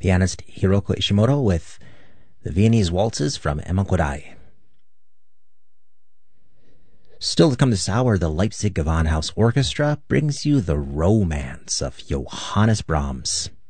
pianist Hiroko Ishimoto with the Viennese Waltzes from Emma Kodai. Still to come this hour, the Leipzig Gewandhaus Orchestra brings you the Romance of Johannes Brahms.